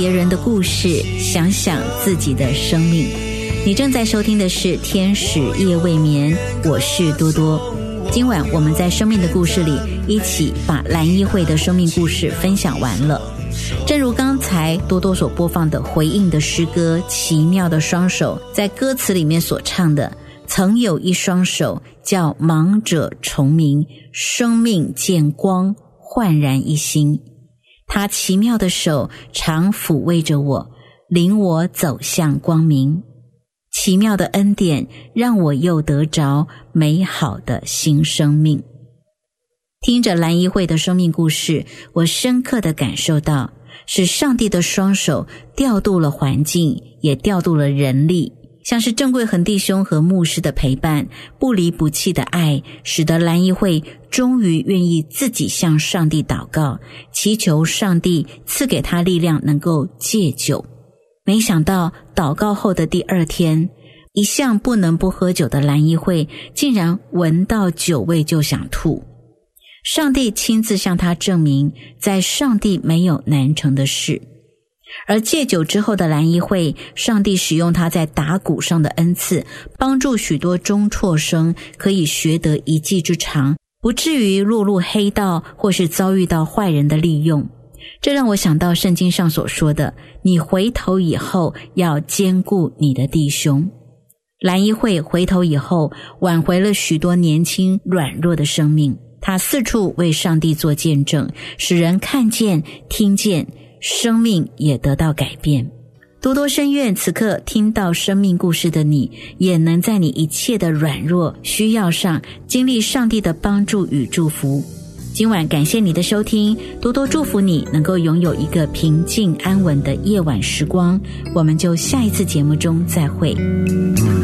别人的故事，想想自己的生命。你正在收听的是天使夜未眠，我是多多。今晚我们在生命的故事里一起把蓝衣会的生命故事分享完了。正如刚才多多所播放的回应的诗歌《奇妙的双手》，在歌词里面所唱的，曾有一双手叫盲者重明，生命见光，焕然一新。他奇妙的手常抚慰着我，领我走向光明。奇妙的恩典让我又得着美好的新生命。听着蓝衣会的生命故事，我深刻地感受到，是上帝的双手调度了环境，也调度了人力，像是郑贵恒弟兄和牧师的陪伴，不离不弃的爱，使得蓝衣会终于愿意自己向上帝祷告，祈求上帝赐给他力量能够戒酒。没想到祷告后的第二天，一向不能不喝酒的蓝衣会竟然闻到酒味就想吐。上帝亲自向他证明，在上帝没有难成的事。而戒酒之后的蓝衣会，上帝使用他在打鼓上的恩赐，帮助许多中辍生可以学得一技之长，不至于落入黑道或是遭遇到坏人的利用。这让我想到圣经上所说的，你回头以后要兼顾你的弟兄。蓝衣会回头以后，挽回了许多年轻软弱的生命，他四处为上帝做见证，使人看见听见，生命也得到改变。多多深愿此刻听到生命故事的你，也能在你一切的软弱需要上经历上帝的帮助与祝福。今晚感谢你的收听，多多祝福你能够拥有一个平静安稳的夜晚时光。我们就下一次节目中再会。